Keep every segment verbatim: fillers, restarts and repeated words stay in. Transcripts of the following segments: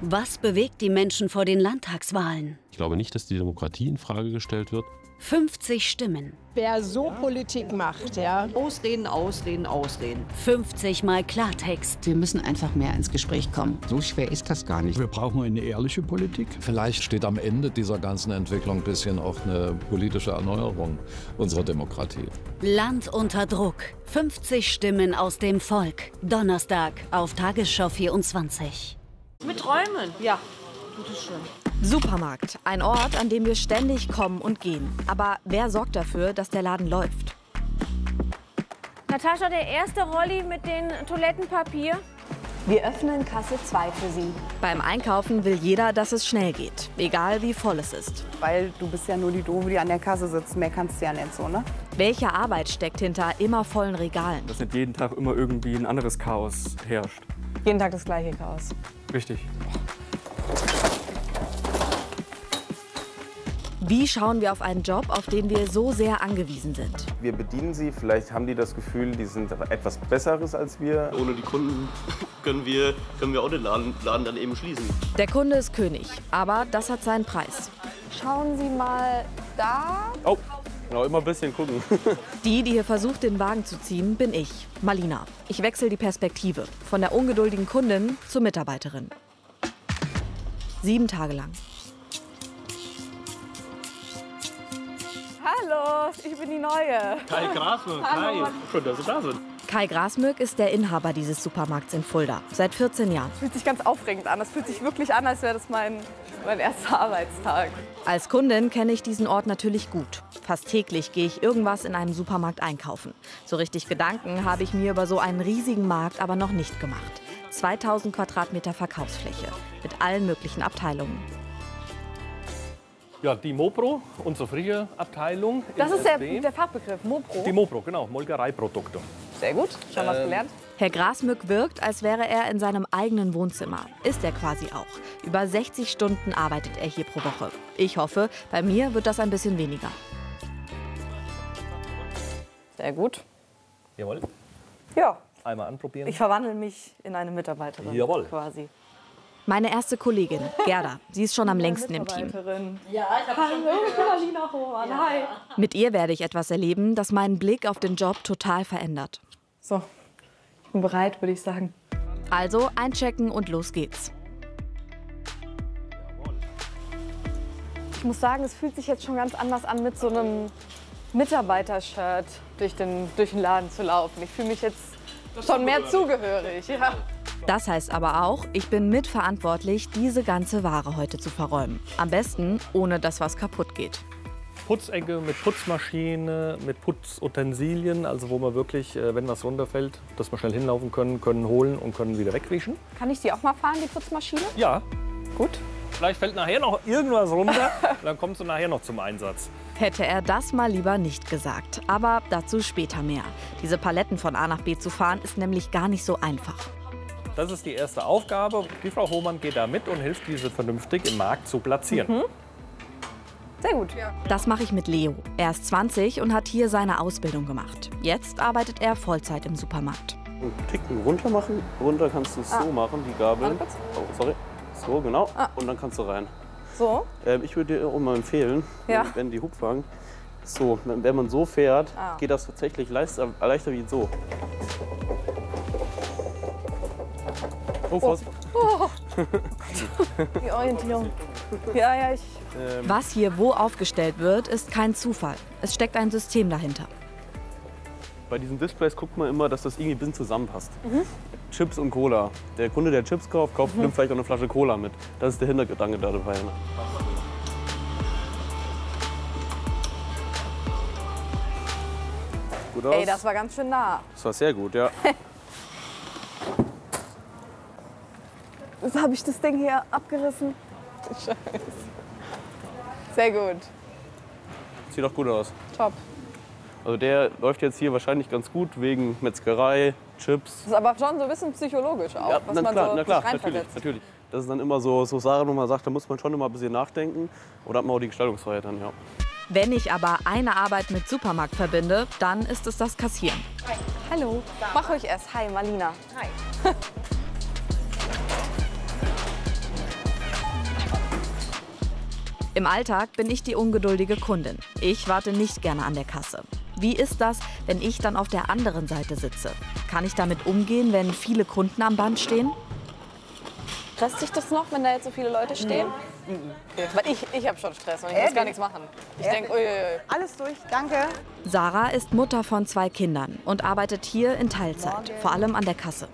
Was bewegt die Menschen vor den Landtagswahlen? Ich glaube nicht, dass die Demokratie in Frage gestellt wird. fünfzig Stimmen. Wer so Politik macht, ja. Ausreden, Ausreden, Ausreden. fünfzig Mal Klartext. Wir müssen einfach mehr ins Gespräch kommen. So schwer ist das gar nicht. Wir brauchen eine ehrliche Politik. Vielleicht steht am Ende dieser ganzen Entwicklung ein bisschen auch eine politische Erneuerung unserer Demokratie. Land unter Druck. fünfzig Stimmen aus dem Volk. Donnerstag auf Tagesschau vierundzwanzig. Mit Räumen. Ja, bitteschön. Supermarkt. Ein Ort, an dem wir ständig kommen und gehen. Aber wer sorgt dafür, dass der Laden läuft? Natascha, der erste Rolli mit dem Toilettenpapier. Wir öffnen Kasse zwei für Sie. Beim Einkaufen will jeder, dass es schnell geht. Egal wie voll es ist. Weil du bist ja nur die Doofe, die an der Kasse sitzt. Mehr kannst du ja nicht so, ne? Welche Arbeit steckt hinter immer vollen Regalen? Dass nicht jeden Tag immer irgendwie ein anderes Chaos herrscht. Jeden Tag das gleiche Chaos. Richtig. Wie schauen wir auf einen Job, auf den wir so sehr angewiesen sind? Wir bedienen sie, vielleicht haben die das Gefühl, die sind etwas Besseres als wir. Ohne die Kunden können wir, können wir auch den Laden, Laden dann eben schließen. Der Kunde ist König, aber das hat seinen Preis. Schauen Sie mal da. Oh, genau, immer ein bisschen gucken. Die, die hier versucht, den Wagen zu ziehen, bin ich, Malina. Ich wechsle die Perspektive von der ungeduldigen Kundin zur Mitarbeiterin. Sieben Tage lang. Hallo, ich bin die Neue. Kai Grasmück, hi. Schön, dass Sie da sind. Kai Grasmück ist der Inhaber dieses Supermarkts in Fulda, seit vierzehn Jahren. Das fühlt sich ganz aufregend an. Das fühlt sich wirklich an, als wäre das mein, mein erster Arbeitstag. Als Kundin kenne ich diesen Ort natürlich gut. Fast täglich gehe ich irgendwas in einem Supermarkt einkaufen. So richtig Gedanken habe ich mir über so einen riesigen Markt aber noch nicht gemacht. zweitausend Quadratmeter Verkaufsfläche mit allen möglichen Abteilungen. Ja, die Mopro, unsere frische Abteilung. Das ist der, der Fachbegriff, Mopro? Die Mopro, genau, Molkereiprodukte. Sehr gut, schon was gelernt. Herr Grasmück wirkt, als wäre er in seinem eigenen Wohnzimmer. Ist er quasi auch. Über sechzig Stunden arbeitet er hier pro Woche. Ich hoffe, bei mir wird das ein bisschen weniger. Sehr gut. Jawohl. Ja. Einmal anprobieren. Ich verwandle mich in eine Mitarbeiterin. Jawohl. Quasi. Meine erste Kollegin, Gerda. Sie ist schon am längsten im Team. Ja, ich habe schon Hallo, Hohmann. Ja. Hi. Mit ihr werde ich etwas erleben, das meinen Blick auf den Job total verändert. So, ich bin bereit, würde ich sagen. Also einchecken und los geht's. Ich muss sagen, es fühlt sich jetzt schon ganz anders an, mit so einem Mitarbeitershirt durch den, durch den Laden zu laufen. Ich fühle mich jetzt schon mehr zugehörig. Ja. Das heißt aber auch, ich bin mitverantwortlich, diese ganze Ware heute zu verräumen. Am besten, ohne dass was kaputt geht. Putzecke mit Putzmaschine, mit Putzutensilien, also wo man wirklich, wenn was runterfällt, dass wir schnell hinlaufen können, können holen und können wieder wegwischen. Kann ich die auch mal fahren, die Putzmaschine? Ja. Gut. Vielleicht fällt nachher noch irgendwas runter, dann kommst du nachher noch zum Einsatz. Hätte er das mal lieber nicht gesagt. Aber dazu später mehr. Diese Paletten von A nach B zu fahren, ist nämlich gar nicht so einfach. Das ist die erste Aufgabe. Die Frau Hohmann geht da mit und hilft, diese vernünftig im Markt zu platzieren. Mhm. Sehr gut. Das mache ich mit Leo. Er ist zwanzig und hat hier seine Ausbildung gemacht. Jetzt arbeitet er Vollzeit im Supermarkt. Einen Ticken runter machen. Runter kannst du es ah. so machen, die Gabel. Oh, sorry. So, genau. Ah. Und dann kannst du rein. So? Ähm, ich würde dir auch mal empfehlen, ja. wenn, wenn die Hubwagen, so, wenn man so fährt, ah. geht das tatsächlich leichter, leichter wie so. Oh, Vorsicht. Oh. Oh. Die Orientierung. Ja, ja, ich... Ähm. Was hier wo aufgestellt wird, ist kein Zufall. Es steckt ein System dahinter. Bei diesen Displays guckt man immer, dass das irgendwie ein bisschen zusammenpasst. Mhm. Chips und Cola. Der Kunde, der Chips kauft, kauft Mhm. nimmt vielleicht auch eine Flasche Cola mit. Das ist der Hintergedanke da dabei. Ne? Gut aus. Ey, das war ganz schön nah. Das war sehr gut, ja. Jetzt habe ich das Ding hier abgerissen. Scheiße. Sehr gut. Sieht doch gut aus. Top. Also der läuft jetzt hier wahrscheinlich ganz gut wegen Metzgerei, Chips. Das ist aber schon so ein bisschen psychologisch auch, ja, was na man klar, so na klar, sich natürlich, reinversetzt. natürlich. Das ist dann immer so, so Sachen, wo man sagt, da muss man schon immer ein bisschen nachdenken. Oder hat man auch die Gestaltungsfreiheit dann, ja. Wenn ich aber eine Arbeit mit Supermarkt verbinde, dann ist es das Kassieren. Hi. Hallo. Mach ruhig erst. Hi, Malina. Hi. Im Alltag bin ich die ungeduldige Kundin. Ich warte nicht gerne an der Kasse. Wie ist das, wenn ich dann auf der anderen Seite sitze? Kann ich damit umgehen, wenn viele Kunden am Band stehen? Stresst dich das noch, wenn da jetzt so viele Leute stehen? Mhm. Okay, weil ich, ich habe schon Stress und ich muss gar nichts machen. Ich denke, uiuiui. Alles durch, danke. Sarah ist Mutter von zwei Kindern und arbeitet hier in Teilzeit, vor allem an der Kasse.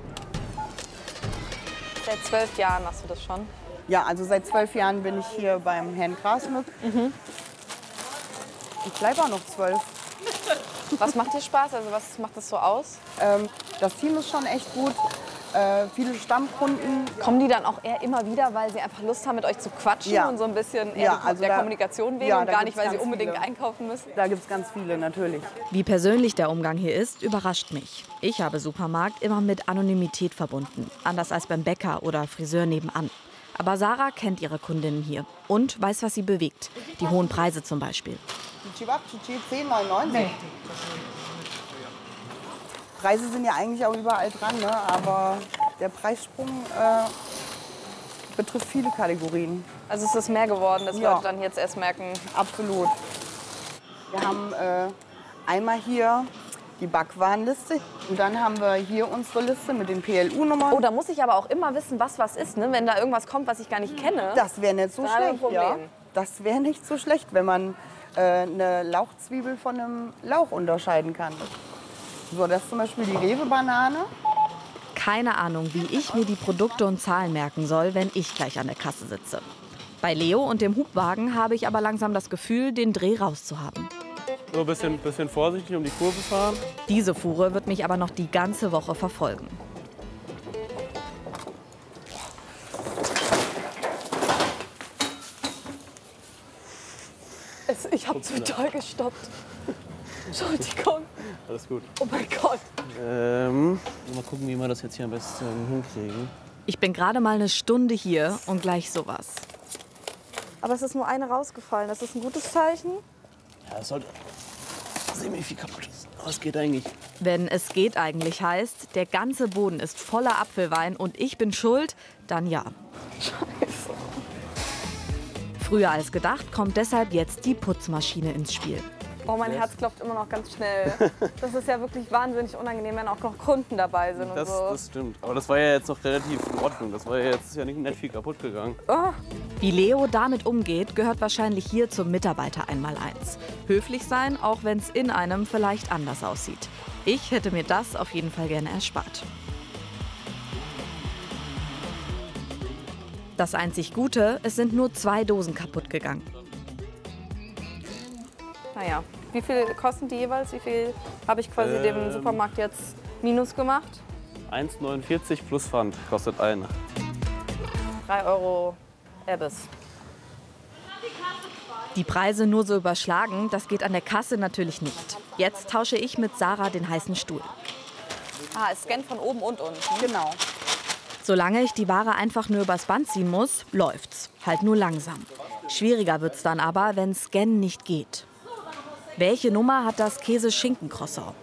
Seit zwölf Jahren machst du das schon? Ja, also seit zwölf Jahren bin ich hier beim Herrn Grasmück. Mhm. Ich bleibe auch noch zwölf. Was macht dir Spaß? Also was macht das so aus? Ähm, das Team ist schon echt gut. Äh, viele Stammkunden. Kommen die dann auch eher immer wieder, weil sie einfach Lust haben, mit euch zu quatschen Ja. und so ein bisschen eher Ja, die, also der da- Kommunikation wegen ja, und da gar nicht, gibt's weil sie ganz unbedingt viele. einkaufen müssen? Da gibt es ganz viele, natürlich. Wie persönlich der Umgang hier ist, überrascht mich. Ich habe Supermarkt immer mit Anonymität verbunden, anders als beim Bäcker oder Friseur nebenan. Aber Sarah kennt ihre Kundinnen hier und weiß, was sie bewegt. Die hohen Preise zum Beispiel. zehn neunundneunzig. Preise sind ja eigentlich auch überall dran, ne? Aber der Preissprung äh, betrifft viele Kategorien. Also es ist mehr geworden, dass Ja. Leute dann jetzt erst merken. Absolut. Wir haben äh, einmal hier die Backwarenliste und dann haben wir hier unsere Liste mit den P L U-Nummern. Oh, da muss ich aber auch immer wissen, was was ist, ne? Wenn da irgendwas kommt, was ich gar nicht kenne. Das wäre nicht so Da haben wir ein schlecht, ja. Problem. Das wäre nicht so schlecht, wenn man äh, eine Lauchzwiebel von einem Lauch unterscheiden kann. So, das ist zum Beispiel die Rewe-Banane. Keine Ahnung, wie ich mir die Produkte und Zahlen merken soll, wenn ich gleich an der Kasse sitze. Bei Leo und dem Hubwagen habe ich aber langsam das Gefühl, den Dreh rauszuhaben. So ein bisschen, bisschen vorsichtig um die Kurve fahren. Diese Fuhre wird mich aber noch die ganze Woche verfolgen. Es, ich habe total gestoppt. Entschuldigung. Alles gut. Oh mein Gott. Ähm, mal gucken, wie wir das jetzt hier am besten hinkriegen. Ich bin gerade mal eine Stunde hier und gleich sowas. Aber es ist nur eine rausgefallen. Das ist ein gutes Zeichen. Ja, es sollte semi kaputt ist. Aber es geht eigentlich. Wenn es geht eigentlich heißt, der ganze Boden ist voller Apfelwein und ich bin schuld, dann ja. Scheiße. Früher als gedacht kommt deshalb jetzt die Putzmaschine ins Spiel. Oh, mein Herz klopft immer noch ganz schnell. Das ist ja wirklich wahnsinnig unangenehm, wenn auch noch Kunden dabei sind und Das, so. das stimmt. Aber das war ja jetzt noch relativ in Ordnung. Das war ja jetzt ja nicht, nicht viel kaputt gegangen. Oh. Wie Leo damit umgeht, gehört wahrscheinlich hier zum Mitarbeiter einmal eins. Höflich sein, auch wenn es in einem vielleicht anders aussieht. Ich hätte mir das auf jeden Fall gerne erspart. Das einzig Gute, es sind nur zwei Dosen kaputt gegangen. Naja, wie viel kosten die jeweils? Wie viel habe ich quasi Ähm. dem Supermarkt jetzt minus gemacht? eins neunundvierzig plus Pfand kostet eine. drei Euro Erbis. Die Preise nur so überschlagen, das geht an der Kasse natürlich nicht. Jetzt tausche ich mit Sarah den heißen Stuhl. Ah, es scannt von oben und unten. Genau. Solange ich die Ware einfach nur übers Band ziehen muss, läuft's. Halt nur langsam. Schwieriger wird's dann aber, wenn Scannen nicht geht. Welche Nummer hat das Käse-Schinken-Croissant?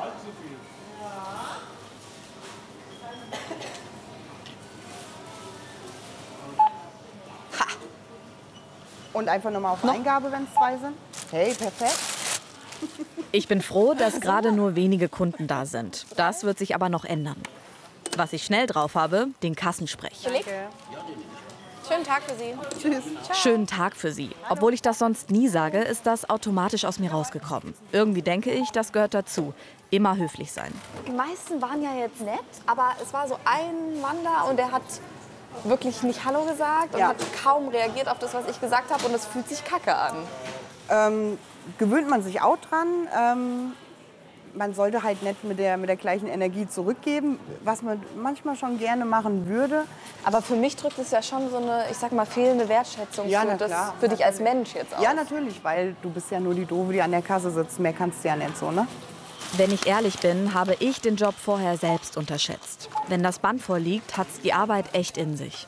Ha. Und einfach nochmal auf Eingabe, wenn es zwei sind. Hey, perfekt. Ich bin froh, dass gerade nur wenige Kunden da sind. Das wird sich aber noch ändern. Was ich schnell drauf habe, den Kassensprech. Danke. Schönen Tag für Sie. Tschüss. Schönen Tag für Sie. Obwohl ich das sonst nie sage, ist das automatisch aus mir rausgekommen. Irgendwie denke ich, das gehört dazu. Immer höflich sein. Die meisten waren ja jetzt nett, aber es war so ein Mann da und der hat wirklich nicht Hallo gesagt und Ja. hat kaum reagiert auf das, was ich gesagt habe und es fühlt sich kacke an. Ähm, gewöhnt man sich auch dran. Ähm, man sollte halt nicht mit der, mit der gleichen Energie zurückgeben, was man manchmal schon gerne machen würde. Aber für mich drückt es ja schon so eine, ich sag mal, fehlende Wertschätzung Ja, für, na das, klar. für dich als Mensch jetzt auch. Ja, natürlich, weil du bist ja nur die Doofe, die an der Kasse sitzt. Mehr kannst du ja nicht so, ne? Wenn ich ehrlich bin, habe ich den Job vorher selbst unterschätzt. Wenn das Band vorliegt, hat's die Arbeit echt in sich.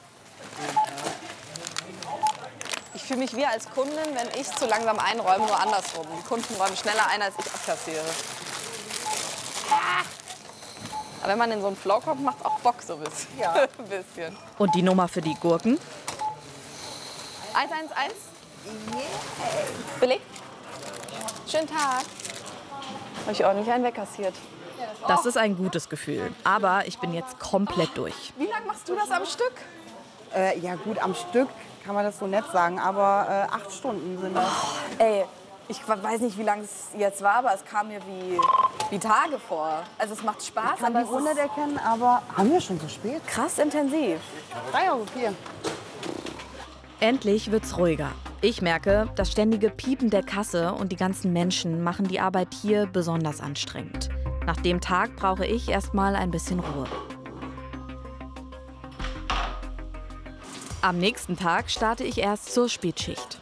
Ich fühle mich wie als Kundin, wenn ich zu langsam einräume, nur andersrum. Die Kunden räumen schneller ein, als ich abkassiere. Ah! Aber wenn man in so einen Flow kommt, macht es auch Bock so ein bisschen. Ja. ein bisschen. Und die Nummer für die Gurken? eins eins eins? Billig? Schönen Tag. Habe ich ordentlich einen wegkassiert. Das ist ein gutes Gefühl. Aber ich bin jetzt komplett durch. Wie lange machst du das am Stück? Äh, ja gut, am Stück kann man das so nett sagen, aber äh, acht Stunden sind das. Oh, ey, ich weiß nicht, wie lange es jetzt war, aber es kam mir wie, wie Tage vor. Also es macht Spaß. Ich kann aber die Runde erkennen, aber haben wir schon so spät? Krass intensiv. drei Euro vier. Endlich wird's ruhiger. Ich merke, das ständige Piepen der Kasse und die ganzen Menschen machen die Arbeit hier besonders anstrengend. Nach dem Tag brauche ich erstmal ein bisschen Ruhe. Am nächsten Tag starte ich erst zur Spätschicht.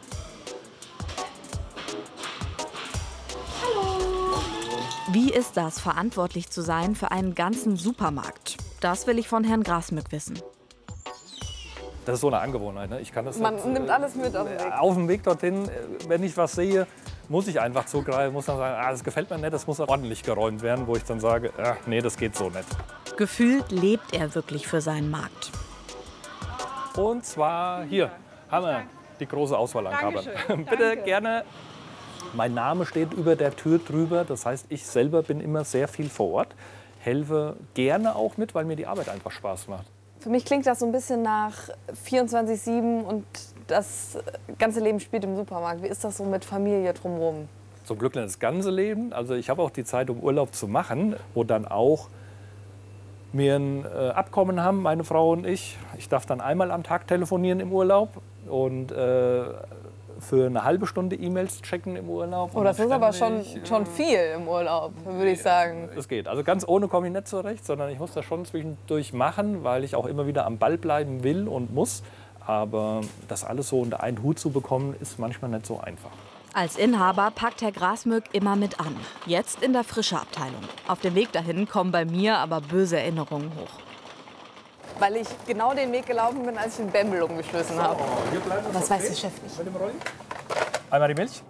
Hallo. Wie ist das, verantwortlich zu sein für einen ganzen Supermarkt? Das will ich von Herrn Grasmück wissen. Das ist so eine Angewohnheit. Ne? Ich kann das Man jetzt, nimmt äh, alles mit auf den Weg. Auf dem Weg dorthin, äh, wenn ich was sehe, muss ich einfach zugreifen, muss dann sagen, ah, das gefällt mir nicht, das muss ordentlich geräumt werden, wo ich dann sage, ach, nee, das geht so nicht. Gefühlt lebt er wirklich für seinen Markt. Und zwar hier haben wir die große Auswahl an Kabeln. Bitte Danke. gerne. Mein Name steht über der Tür drüber, das heißt, ich selber bin immer sehr viel vor Ort, helfe gerne auch mit, weil mir die Arbeit einfach Spaß macht. Für mich klingt das so ein bisschen nach vierundzwanzig sieben und das ganze Leben spielt im Supermarkt. Wie ist das so mit Familie drumherum? Zum Glück nicht das ganze Leben. Also ich habe auch die Zeit, um Urlaub zu machen, wo dann auch wir ein äh, Abkommen haben, meine Frau und ich. Ich darf dann einmal am Tag telefonieren im Urlaub und äh, für eine halbe Stunde E-Mails checken im Urlaub. Oh, das ist aber schon, schon viel im Urlaub, würde ich sagen. Es geht. Also ganz ohne komme ich nicht zurecht, sondern ich muss das schon zwischendurch machen, weil ich auch immer wieder am Ball bleiben will und muss. Aber das alles so unter einen Hut zu bekommen, ist manchmal nicht so einfach. Als Inhaber packt Herr Grasmück immer mit an. Jetzt in der Frische-Abteilung. Auf dem Weg dahin kommen bei mir aber böse Erinnerungen hoch. Weil ich genau den Weg gelaufen bin, als ich den Bämbel umgeschmissen habe. Das weiß der Chef nicht. Einmal die Milch.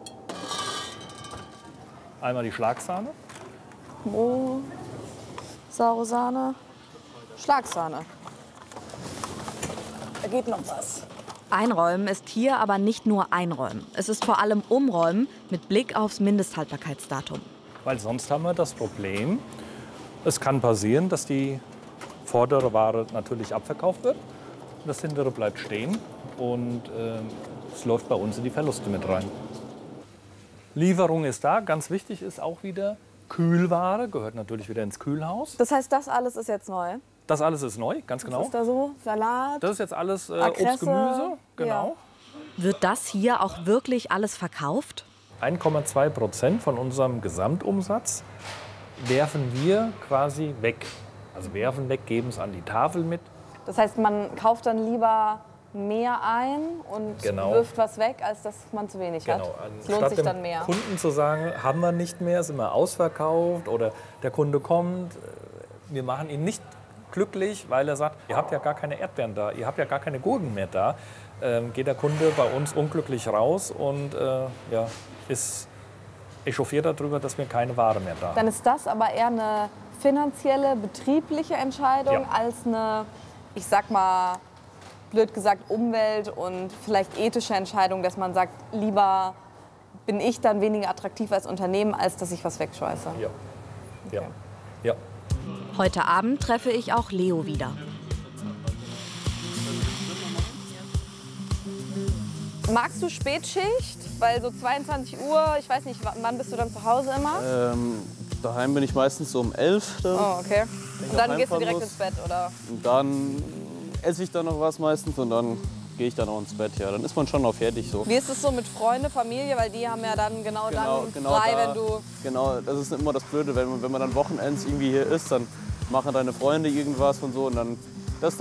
Einmal die Schlagsahne. Oh, saure Sahne, Schlagsahne. Da geht noch was. Einräumen ist hier aber nicht nur Einräumen. Es ist vor allem Umräumen mit Blick aufs Mindesthaltbarkeitsdatum. Weil sonst haben wir das Problem, es kann passieren, dass die vordere Ware natürlich abverkauft wird. Das hintere bleibt stehen und äh, es läuft bei uns in die Verluste mit rein. Lieferung ist da. Ganz wichtig ist auch wieder Kühlware, gehört natürlich wieder ins Kühlhaus. Das heißt, das alles ist jetzt neu? Das alles ist neu, ganz genau. Was ist da so? Salat? Das ist jetzt alles äh, Akresse, Obst, Gemüse, genau. Ja. Wird das hier auch wirklich alles verkauft? eins Komma zwei Prozent von unserem Gesamtumsatz werfen wir quasi weg. Also werfen weg, geben es an die Tafel mit. Das heißt, man kauft dann lieber mehr ein und Genau. wirft was weg, als dass man zu wenig Genau. hat. Es lohnt sich dann mehr. Kunden zu sagen, haben wir nicht mehr, ist immer ausverkauft oder der Kunde kommt, wir machen ihn nicht glücklich, weil er sagt, ihr habt ja gar keine Erdbeeren da, ihr habt ja gar keine Gurken mehr da, ähm, geht der Kunde bei uns unglücklich raus und äh, ja, ist echauffiert darüber, dass wir keine Ware mehr da haben. Dann ist das aber eher eine finanzielle, betriebliche Entscheidung Ja. als eine, ich sag mal, blöd gesagt, Umwelt- und vielleicht ethische Entscheidung, dass man sagt, lieber bin ich dann weniger attraktiv als Unternehmen, als dass ich was wegschmeiße. Ja. Ja. Ja. Heute Abend treffe ich auch Leo wieder. Magst du Spätschicht? Weil so zweiundzwanzig Uhr, ich weiß nicht, wann bist du dann zu Hause immer? Ähm, daheim bin ich meistens so um elf. Dann, Oh, okay. wenn ich Und dann nach gehst du Hause direkt muss. ins Bett, oder? Und dann esse ich dann noch was meistens und dann gehe ich dann auch ins Bett. Ja, dann ist man schon noch fertig so. Wie ist es so mit Freunde, Familie? Weil die haben ja dann genau, Genau, dann genau frei, da, wenn du... Genau, das ist immer das Blöde, wenn man, wenn man dann Wochenends irgendwie hier ist, dann machen deine Freunde irgendwas und so und dann